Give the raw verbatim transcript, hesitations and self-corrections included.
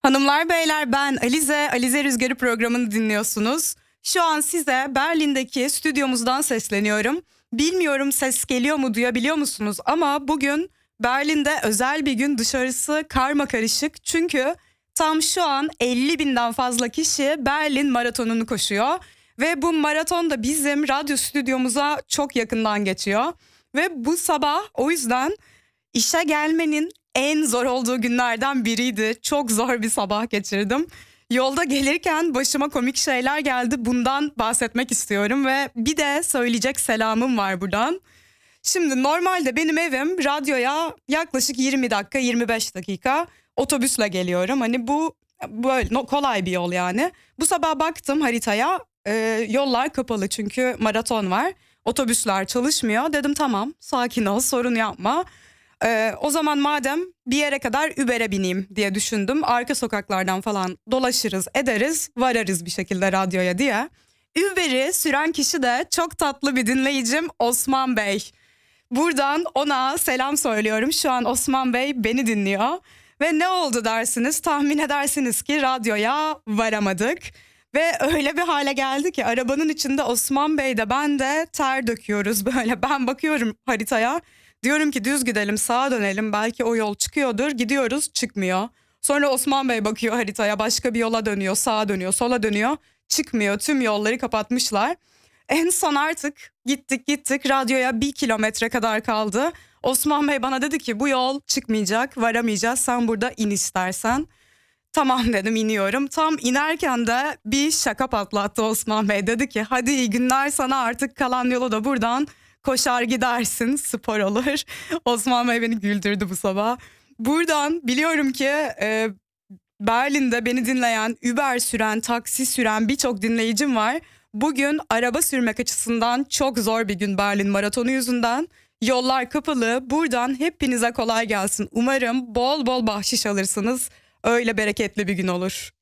Hanımlar beyler, ben Alize, Alize Rüzgarı programını dinliyorsunuz. Şu an size Berlin'deki stüdyomuzdan sesleniyorum. Bilmiyorum ses geliyor mu, duyabiliyor musunuz? Ama bugün Berlin'de özel bir gün, dışarısı karma karışık. Çünkü tam şu an elli binden fazla kişi Berlin maratonunu koşuyor. Ve bu maraton da bizim radyo stüdyomuza çok yakından geçiyor. Ve bu sabah o yüzden işe gelmenin en zor olduğu günlerden biriydi. Çok zor bir sabah geçirdim. Yolda gelirken başıma komik şeyler geldi. Bundan bahsetmek istiyorum ve bir de söyleyecek selamım var buradan. Şimdi normalde benim evim radyoya yaklaşık yirmi dakika, yirmi beş dakika otobüsle geliyorum. Hani bu böyle no- kolay bir yol yani. Bu sabah baktım haritaya, e, yollar kapalı çünkü maraton var. Otobüsler çalışmıyor. Dedim tamam, sakin ol, sorun yapma. Ee, o zaman madem bir yere kadar Uber'e bineyim diye düşündüm. Arka sokaklardan falan dolaşırız, ederiz, vararız bir şekilde radyoya diye. Uber'i süren kişi de çok tatlı bir dinleyicim, Osman Bey. Buradan ona selam söylüyorum. Şu an Osman Bey beni dinliyor. Ve ne oldu dersiniz? Tahmin edersiniz ki radyoya varamadık. Ve öyle bir hale geldi ki arabanın içinde Osman Bey de ben de ter döküyoruz böyle. Ben bakıyorum haritaya. Diyorum ki düz gidelim, sağa dönelim, belki o yol çıkıyordur. Gidiyoruz, çıkmıyor. Sonra Osman Bey bakıyor haritaya, başka bir yola dönüyor, sağa dönüyor, sola dönüyor. Çıkmıyor, tüm yolları kapatmışlar. En son artık gittik gittik radyoya bir kilometre kadar kaldı. Osman Bey bana dedi ki bu yol çıkmayacak, varamayacağız, sen burada in istersen. Tamam dedim, iniyorum. Tam inerken de bir şaka patlattı Osman Bey. Dedi ki hadi iyi günler sana, artık kalan yolu da buradan koşar gidersin, spor olur. Osman Bey beni güldürdü bu sabah. Buradan biliyorum ki e, Berlin'de beni dinleyen, Uber süren, taksi süren birçok dinleyicim var. Bugün araba sürmek açısından çok zor bir gün Berlin maratonu yüzünden. Yollar kapalı. Buradan hepinize kolay gelsin. Umarım bol bol bahşiş alırsınız. Öyle bereketli bir gün olur.